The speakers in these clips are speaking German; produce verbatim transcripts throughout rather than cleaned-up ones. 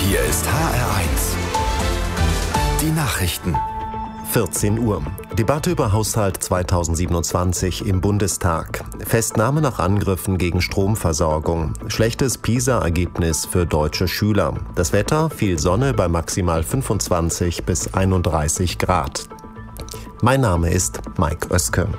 Hier ist H R eins. Die Nachrichten. vierzehn Uhr. Debatte über Haushalt zweitausendsiebenundzwanzig im Bundestag. Festnahme nach Angriffen gegen Stromversorgung. Schlechtes PISA-Ergebnis für deutsche Schüler. Das Wetter, viel Sonne bei maximal fünfundzwanzig bis einunddreißig Grad. Mein Name ist Mike Oeske.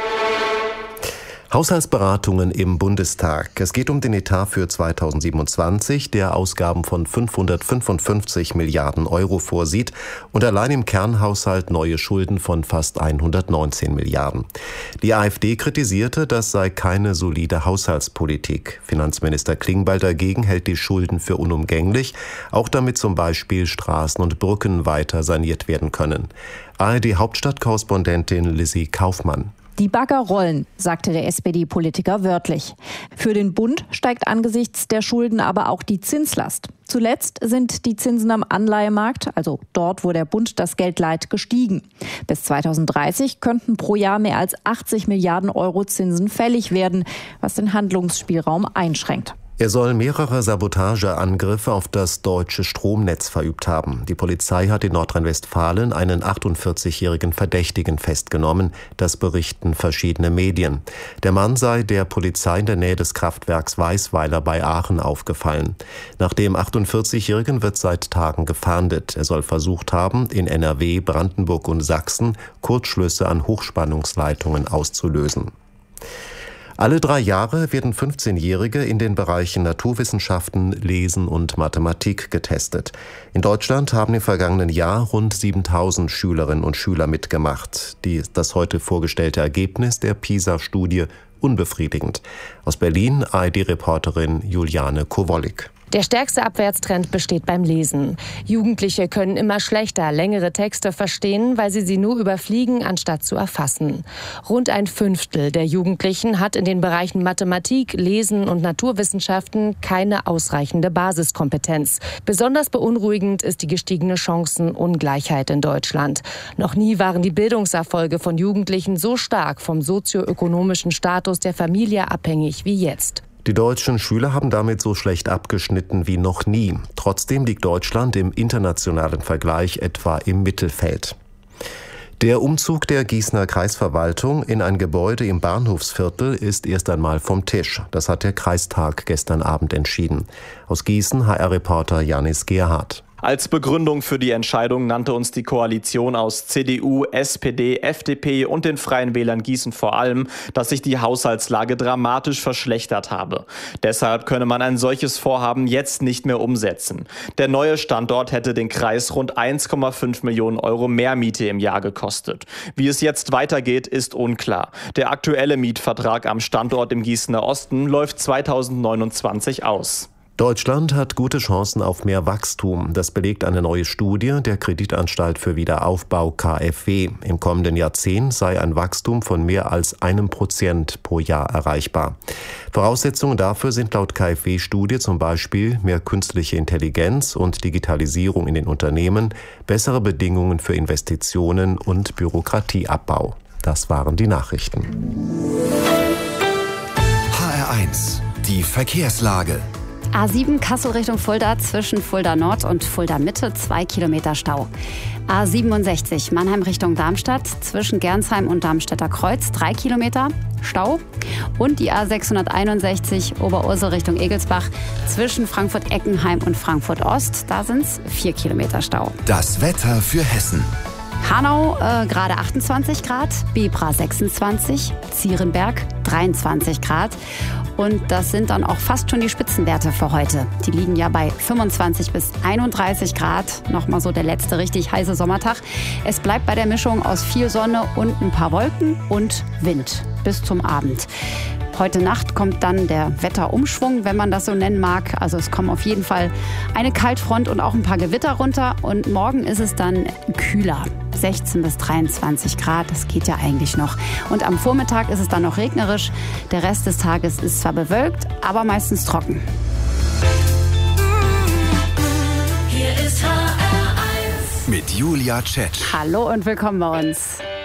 Haushaltsberatungen im Bundestag. Es geht um den Etat für zweitausendsiebenundzwanzig, der Ausgaben von fünfhundertfünfundfünfzig Milliarden Euro vorsieht und allein im Kernhaushalt neue Schulden von fast hundertneunzehn Milliarden. Die AfD kritisierte, das sei keine solide Haushaltspolitik. Finanzminister Klingbeil dagegen hält die Schulden für unumgänglich, auch damit zum Beispiel Straßen und Brücken weiter saniert werden können. A R D-Hauptstadtkorrespondentin Lissy Kaufmann. Die Bagger rollen, sagte der S P D-Politiker wörtlich. Für den Bund steigt angesichts der Schulden aber auch die Zinslast. Zuletzt sind die Zinsen am Anleihemarkt, also dort, wo der Bund das Geld leiht, gestiegen. Bis zweitausenddreißig könnten pro Jahr mehr als achtzig Milliarden Euro Zinsen fällig werden, was den Handlungsspielraum einschränkt. Er soll mehrere Sabotageangriffe auf das deutsche Stromnetz verübt haben. Die Polizei hat in Nordrhein-Westfalen einen achtundvierzigjährigen Verdächtigen festgenommen. Das berichten verschiedene Medien. Der Mann sei der Polizei in der Nähe des Kraftwerks Weißweiler bei Aachen aufgefallen. Nach dem achtundvierzigjährigen wird seit Tagen gefahndet. Er soll versucht haben, in N R W, Brandenburg und Sachsen Kurzschlüsse an Hochspannungsleitungen auszulösen. Alle drei Jahre werden fünfzehnjährige in den Bereichen Naturwissenschaften, Lesen und Mathematik getestet. In Deutschland haben im vergangenen Jahr rund siebentausend Schülerinnen und Schüler mitgemacht. Die, das heute vorgestellte Ergebnis der PISA-Studie unbefriedigend. Aus Berlin A R D-Reporterin Juliane Kowollik. Der stärkste Abwärtstrend besteht beim Lesen. Jugendliche können immer schlechter längere Texte verstehen, weil sie sie nur überfliegen, anstatt zu erfassen. Rund ein Fünftel der Jugendlichen hat in den Bereichen Mathematik, Lesen und Naturwissenschaften keine ausreichende Basiskompetenz. Besonders beunruhigend ist die gestiegene Chancenungleichheit in Deutschland. Noch nie waren die Bildungserfolge von Jugendlichen so stark vom sozioökonomischen Status der Familie abhängig wie jetzt. Die deutschen Schüler haben damit so schlecht abgeschnitten wie noch nie. Trotzdem liegt Deutschland im internationalen Vergleich etwa im Mittelfeld. Der Umzug der Gießener Kreisverwaltung in ein Gebäude im Bahnhofsviertel ist erst einmal vom Tisch. Das hat der Kreistag gestern Abend entschieden. Aus Gießen H R-Reporter Janis Gerhardt. Als Begründung für die Entscheidung nannte uns die Koalition aus C D U, S P D, F D P und den Freien Wählern Gießen vor allem, dass sich die Haushaltslage dramatisch verschlechtert habe. Deshalb könne man ein solches Vorhaben jetzt nicht mehr umsetzen. Der neue Standort hätte den Kreis rund eins Komma fünf Millionen Euro mehr Miete im Jahr gekostet. Wie es jetzt weitergeht, ist unklar. Der aktuelle Mietvertrag am Standort im Gießener Osten läuft zweitausendneunundzwanzig aus. Deutschland hat gute Chancen auf mehr Wachstum. Das belegt eine neue Studie der Kreditanstalt für Wiederaufbau K f W. Im kommenden Jahrzehnt sei ein Wachstum von mehr als einem Prozent pro Jahr erreichbar. Voraussetzungen dafür sind laut K f W-Studie zum Beispiel mehr künstliche Intelligenz und Digitalisierung in den Unternehmen, bessere Bedingungen für Investitionen und Bürokratieabbau. Das waren die Nachrichten. H R eins, die Verkehrslage. A sieben Kassel Richtung Fulda zwischen Fulda Nord und Fulda Mitte, zwei Kilometer Stau. A siebenundsechzig Mannheim Richtung Darmstadt zwischen Gernsheim und Darmstädter Kreuz, drei Kilometer Stau. Und die A sechshunderteinundsechzig Oberursel Richtung Egelsbach zwischen Frankfurt-Eckenheim und Frankfurt Ost, da sind es vier Kilometer Stau. Das Wetter für Hessen. Hanau äh, gerade achtundzwanzig Grad, Bebra sechsundzwanzig, Zierenberg dreiundzwanzig Grad. Und das sind dann auch fast schon die Spitzenwerte für heute. Die liegen ja bei fünfundzwanzig bis einunddreißig Grad. Nochmal so der letzte richtig heiße Sommertag. Es bleibt bei der Mischung aus viel Sonne und ein paar Wolken und Wind bis zum Abend. Heute Nacht kommt dann der Wetterumschwung, wenn man das so nennen mag. Also es kommen auf jeden Fall eine Kaltfront und auch ein paar Gewitter runter. Und morgen ist es dann kühler. sechzehn bis dreiundzwanzig Grad, das geht ja eigentlich noch. Und am Vormittag ist es dann noch regnerisch. Der Rest des Tages ist zwar bewölkt, aber meistens trocken. Hier ist H R eins mit Julia Tschetsch. Hallo und willkommen bei uns.